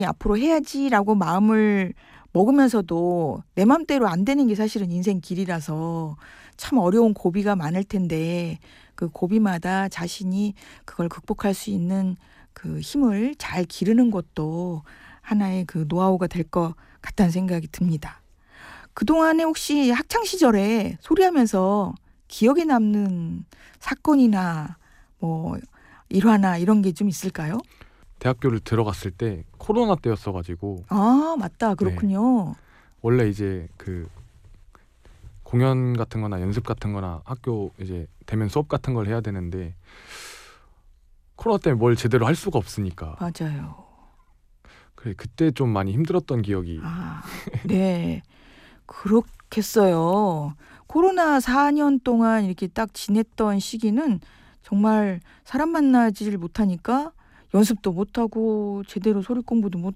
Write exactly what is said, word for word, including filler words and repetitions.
앞으로 해야지라고 마음을 먹으면서도 내 맘대로 안 되는 게 사실은 인생 길이라서 참 어려운 고비가 많을 텐데 그 고비마다 자신이 그걸 극복할 수 있는 그 힘을 잘 기르는 것도 하나의 그 노하우가 될 것 같다는 생각이 듭니다. 그동안에 혹시 학창 시절에 소리하면서 기억에 남는 사건이나 뭐 일화나 이런 게 좀 있을까요? 대학교를 들어갔을 때 코로나 때였어가지고 아, 맞다. 네. 그렇군요. 원래 이제 그 공연 같은 거나 연습 같은 거나 학교 이제 대면 수업 같은 걸 해야 되는데 코로나 때문에 뭘 제대로 할 수가 없으니까 맞아요. 그래 그때 좀 많이 힘들었던 기억이 아, 네. 그렇겠어요. 코로나 사 년 동안 이렇게 딱 지냈던 시기는 정말 사람 만나질 못하니까 연습도 못하고 제대로 소리 공부도 못